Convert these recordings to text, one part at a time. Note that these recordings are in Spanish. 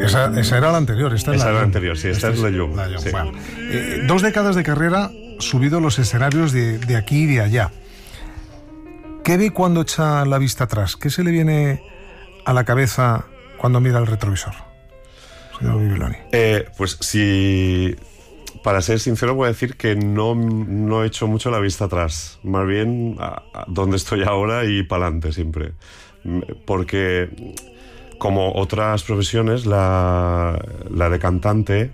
Esa era la anterior. Esa era la anterior, sí. Esta es la Llum. Sí. Bueno, 2 décadas de carrera, subido los escenarios de aquí y de allá. ¿Qué ve cuando echa la vista atrás? ¿Qué se le viene a la cabeza cuando mira el retrovisor, señor Bibiloni? Pues sí, para ser sincero voy a decir que no he hecho mucho la vista atrás, más bien a donde estoy ahora y para adelante siempre, porque como otras profesiones, la de cantante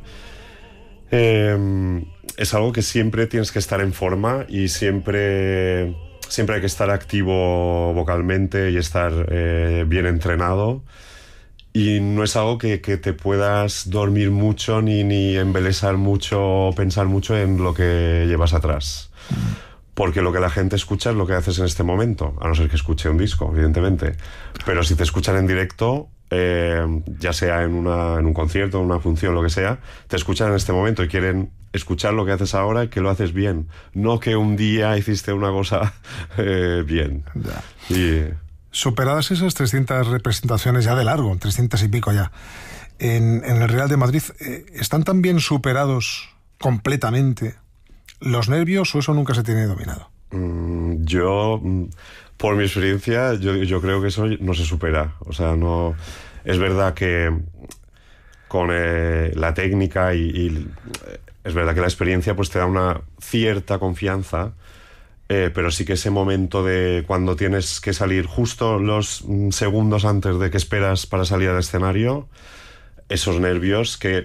es algo que siempre tienes que estar en forma y siempre hay que estar activo vocalmente y estar bien entrenado. Y no es algo que te puedas dormir mucho ni embelesar mucho o pensar mucho en lo que llevas atrás. Porque lo que la gente escucha es lo que haces en este momento, a no ser que escuche un disco, evidentemente. Pero si te escuchan en directo, ya sea en un concierto, en una función, lo que sea, te escuchan en este momento y quieren escuchar lo que haces ahora y que lo haces bien. No que un día hiciste una cosa bien. Ya. Superadas esas 300 representaciones ya de largo, 300 y pico ya, en el Real de Madrid, ¿están también superados completamente los nervios o eso nunca se tiene dominado? Yo, por mi experiencia, yo creo que eso no se supera. O sea, no. Es verdad que con la técnica y es verdad que la experiencia pues te da una cierta confianza, pero sí que ese momento de cuando tienes que salir justo los segundos antes de que esperas para salir al escenario, esos nervios que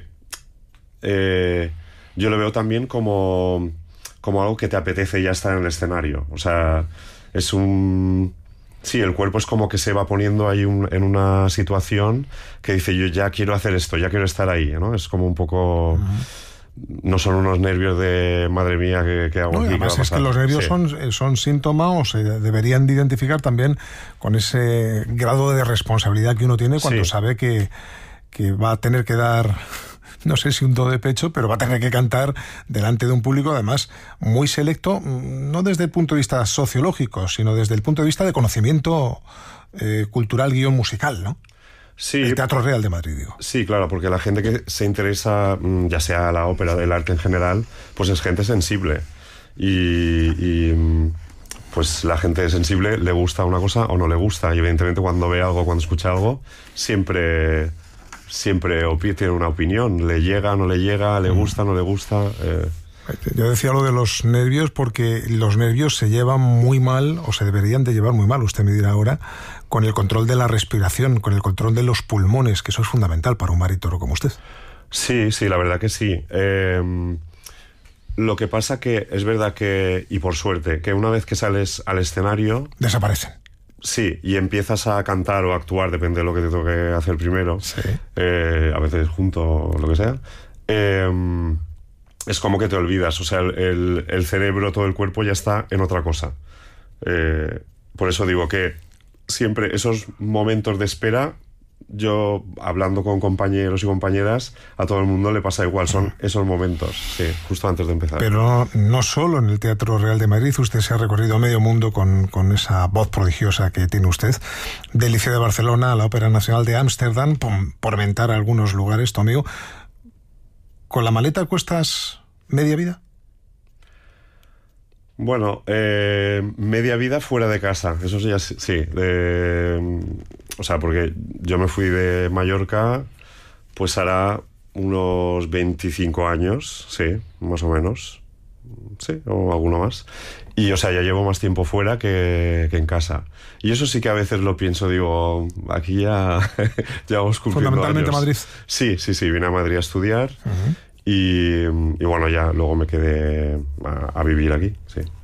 yo lo veo también como algo que te apetece ya estar en el escenario. O sea, es sí, el cuerpo es como que se va poniendo ahí en una situación que dice, yo ya quiero hacer esto, ya quiero estar ahí, ¿no? Es como un poco... No son unos nervios de madre mía que hago aquí. Además es que los nervios son síntoma o se deberían de identificar también con ese grado de responsabilidad que uno tiene cuando sabe que va a tener que dar, no sé si un do de pecho, pero va a tener que cantar delante de un público además muy selecto, no desde el punto de vista sociológico, sino desde el punto de vista de conocimiento cultural musical, ¿no? Sí, el Teatro Real de Madrid, digo. Sí, claro, porque la gente que se interesa, ya sea la ópera, el arte en general, pues es gente sensible. Y pues la gente sensible le gusta una cosa o no le gusta. Y evidentemente cuando ve algo, cuando escucha algo, siempre tiene una opinión. Le llega, no le llega, le gusta, no le gusta. Yo decía lo de los nervios porque los nervios se llevan muy mal, o se deberían de llevar muy mal, usted me dirá ahora, con el control de la respiración, con el control de los pulmones, que eso es fundamental para un barítono como usted. Sí, la verdad que sí. Lo que pasa que es verdad que, y por suerte, que una vez que sales al escenario... desaparecen. Sí, y empiezas a cantar o a actuar, depende de lo que te toque hacer primero, sí. A veces junto o lo que sea, es como que te olvidas, o sea, el cerebro, todo el cuerpo ya está en otra cosa. Por eso digo que siempre esos momentos de espera, yo hablando con compañeros y compañeras, a todo el mundo le pasa igual, son esos momentos, sí, justo antes de empezar. Pero no solo en el Teatro Real de Madrid, usted se ha recorrido medio mundo con esa voz prodigiosa que tiene usted, del Liceo de Barcelona a la Ópera Nacional de Ámsterdam, por mentar algunos lugares, tu amigo. ¿Con la maleta cuestas media vida? Bueno, media vida fuera de casa, eso ya sí. O sea, porque yo me fui de Mallorca, pues hará unos 25 años, sí, más o menos. Sí, o alguno más. Y, o sea, ya llevo más tiempo fuera que en casa. Y eso sí que a veces lo pienso, digo, aquí ya vamos cumpliendo fundamentalmente años. Madrid. Sí, vine a Madrid a estudiar. Y bueno, ya luego me quedé a vivir aquí, sí.